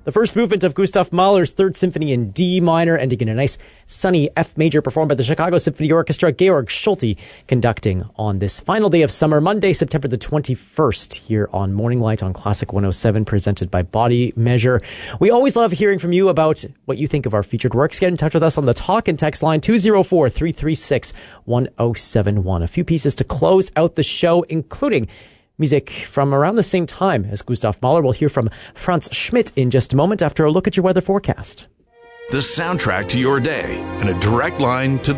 The first movement of Gustav Mahler's Third Symphony in D minor, ending in a nice sunny F major performed by the Chicago Symphony Orchestra. Georg Schulte conducting on this final day of summer, Monday, September the 21st, here on Morning Light on Classic 107, presented by Body Measure. We always love hearing from you about what you think of our featured works. Get in touch with us on the talk and text line 204-336-1071. A few pieces to close out the show, including music from around the same time as Gustav Mahler. We'll hear from Franz Schmidt in just a moment after a look at your weather forecast. The soundtrack to your day and a direct line to